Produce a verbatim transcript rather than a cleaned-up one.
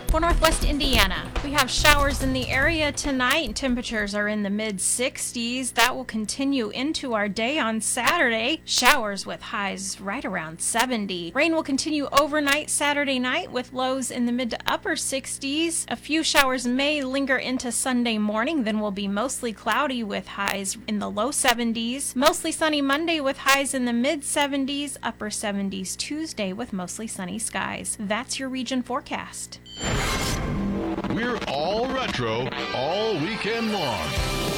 For Northwest Indiana, we have showers in the area tonight. Temperatures are in the mid sixties. That will continue into our day on Saturday. Showers with highs right around seventy. Rain will continue overnight Saturday night with lows in the mid to upper sixties. A few showers may linger into Sunday morning, then will be mostly cloudy with highs in the low seventies. Mostly sunny Monday with highs in the mid seventies, upper seventies Tuesday with mostly sunny skies. That's your region forecast. We're all retro all weekend long.